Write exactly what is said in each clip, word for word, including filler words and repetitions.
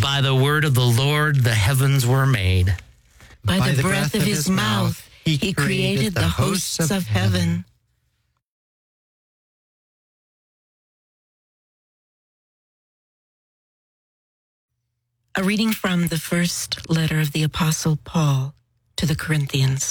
By the word of the Lord, the heavens were made. By, By the, the breath, breath of his mouth, he, he created the hosts of heaven. A reading from the first letter of the Apostle Paul to the Corinthians.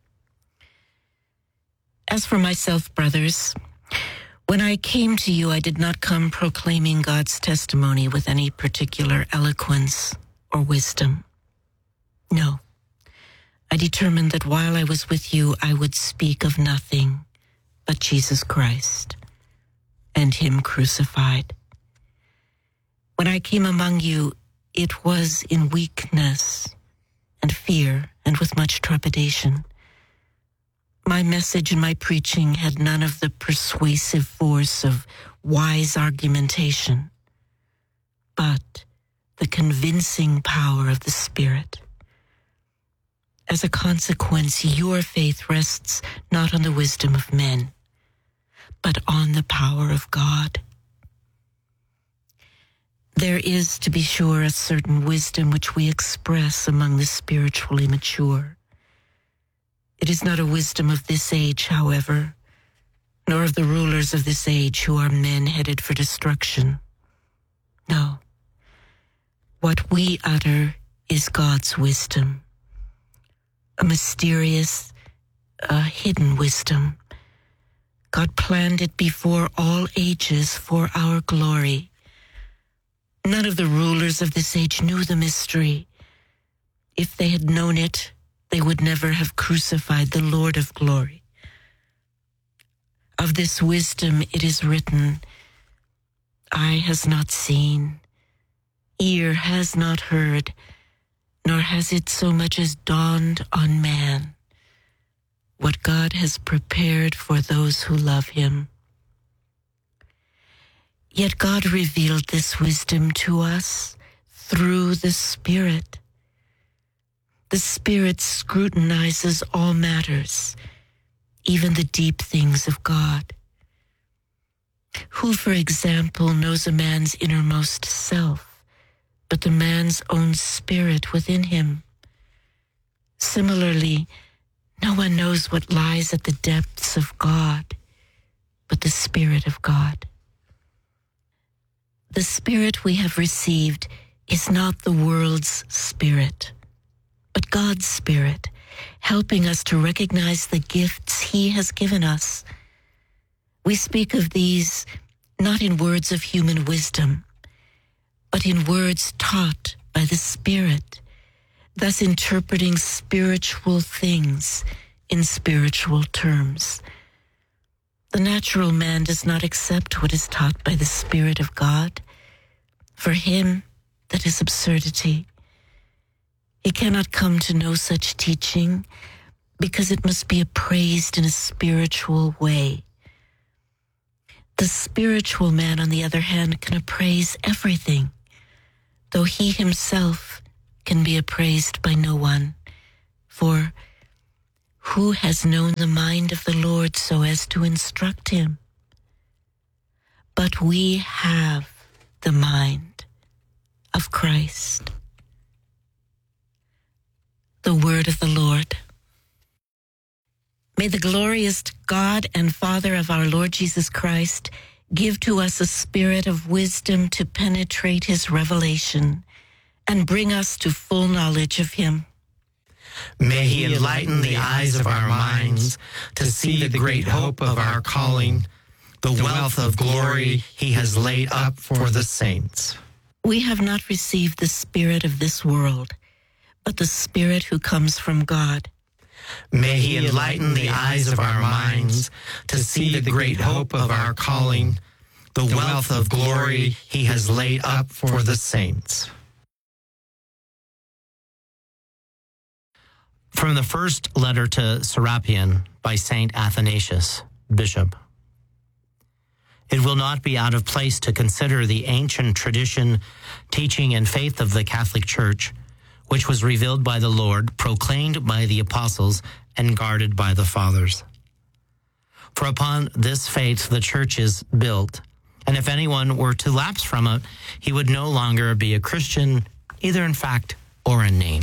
As for myself, brothers, when I came to you, I did not come proclaiming God's testimony with any particular eloquence or wisdom. No, I determined that while I was with you, I would speak of nothing but Jesus Christ and Him crucified. When I came among you, it was in weakness and fear and with much trepidation. My message and my preaching had none of the persuasive force of wise argumentation, but the convincing power of the Spirit. As a consequence, your faith rests not on the wisdom of men, but on the power of God. There is, to be sure, a certain wisdom which we express among the spiritually mature. It is not a wisdom of this age, however, nor of the rulers of this age who are men headed for destruction. No. What we utter is God's wisdom, a mysterious, a hidden wisdom. God planned it before all ages for our glory. None of the rulers of this age knew the mystery. If they had known it, they would never have crucified the Lord of glory. Of this wisdom it is written, eye has not seen, ear has not heard, nor has it so much as dawned on man, what God has prepared for those who love Him. Yet God revealed this wisdom to us through the Spirit. The Spirit scrutinizes all matters, even the deep things of God. Who, for example, knows a man's innermost self, but the man's own spirit within him? Similarly, no one knows what lies at the depths of God, but the Spirit of God. The Spirit we have received is not the world's spirit, but God's Spirit, helping us to recognize the gifts He has given us. We speak of these not in words of human wisdom, but in words taught by the Spirit, thus interpreting spiritual things in spiritual terms. The natural man does not accept what is taught by the Spirit of God. For him, that is absurdity. He cannot come to know such teaching because it must be appraised in a spiritual way. The spiritual man, on the other hand, can appraise everything, though he himself can be appraised by no one. For who has known the mind of the Lord so as to instruct him? But we have the mind of Christ. The word of the Lord. May the glorious God and Father of our Lord Jesus Christ give to us a spirit of wisdom to penetrate His revelation and bring us to full knowledge of Him. May He enlighten the eyes of our minds to see the great hope of our calling, the wealth of glory He has laid up for the saints. We have not received the spirit of this world, but the Spirit who comes from God. May He enlighten the eyes of our minds to see the great hope of our calling, the wealth of glory He has laid up for the saints. From the first letter to Serapion by Saint Athanasius, Bishop. It will not be out of place to consider the ancient tradition, teaching, and faith of the Catholic Church, which was revealed by the Lord, proclaimed by the apostles, and guarded by the fathers. For upon this faith the Church is built, and if anyone were to lapse from it, he would no longer be a Christian, either in fact or in name.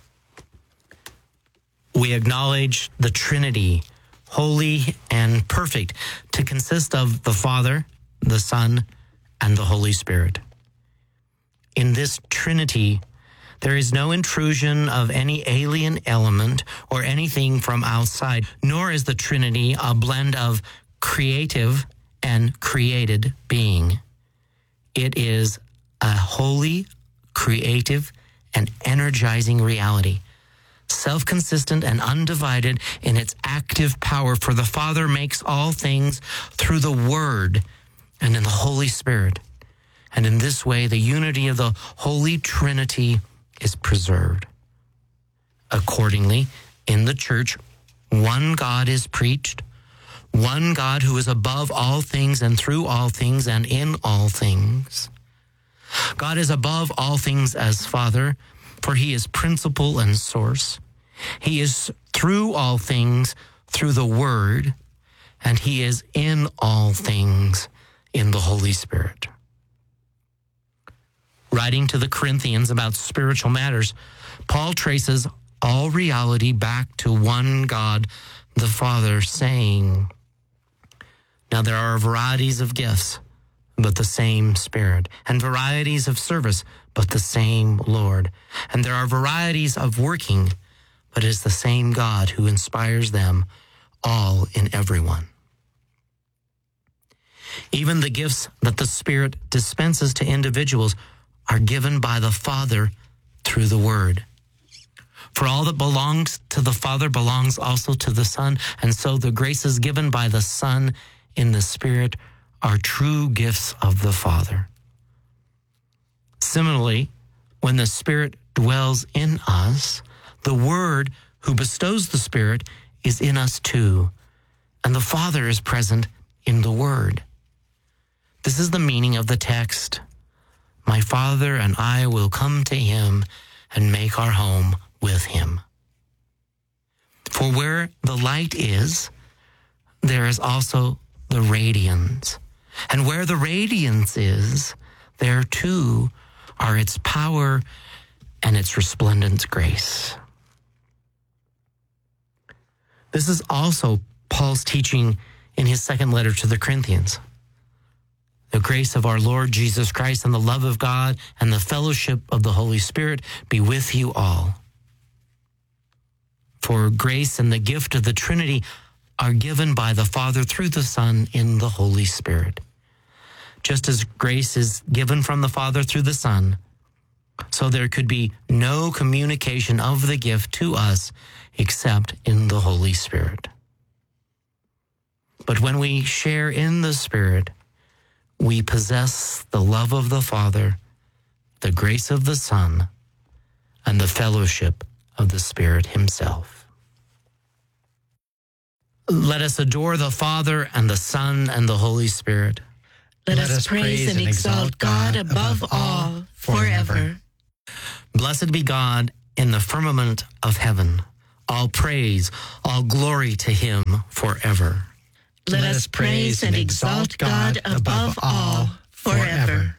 We acknowledge the Trinity, holy and perfect, to consist of the Father, the Son, and the Holy Spirit. In this Trinity, there is no intrusion of any alien element or anything from outside, nor is the Trinity a blend of creative and created being. It is a holy, creative, and energizing reality, self-consistent and undivided in its active power, for the Father makes all things through the Word and in the Holy Spirit. And in this way, the unity of the Holy Trinity is preserved. Accordingly, in the Church, one God is preached, one God who is above all things and through all things and in all things. God is above all things as Father, for he is principle and source. He is through all things through the Word, and he is in all things in the Holy Spirit. Writing to the Corinthians about spiritual matters, Paul traces all reality back to one God, the Father, saying, "Now there are varieties of gifts, but the same Spirit, and varieties of service, but the same Lord. And there are varieties of working, but it is the same God who inspires them all in everyone." Even the gifts that the Spirit dispenses to individuals are given by the Father through the Word. For all that belongs to the Father belongs also to the Son, and so the graces given by the Son in the Spirit are true gifts of the Father. Similarly, when the Spirit dwells in us, the Word who bestows the Spirit is in us too, and the Father is present in the Word. This is the meaning of the text, "My Father and I will come to him and make our home with him." For where the light is, there is also the radiance. And where the radiance is, there too are its power and its resplendent grace. This is also Paul's teaching in his second letter to the Corinthians. The grace of our Lord Jesus Christ and the love of God and the fellowship of the Holy Spirit be with you all. For grace and the gift of the Trinity are given by the Father through the Son in the Holy Spirit. Just as grace is given from the Father through the Son, so there could be no communication of the gift to us except in the Holy Spirit. But when we share in the Spirit, we possess the love of the Father, the grace of the Son, and the fellowship of the Spirit himself. Let us adore the Father and the Son and the Holy Spirit. Let, Let us praise and exalt God above all forever. Blessed be God in the firmament of heaven. All praise, all glory to him forever. Let us praise and exalt God above all forever.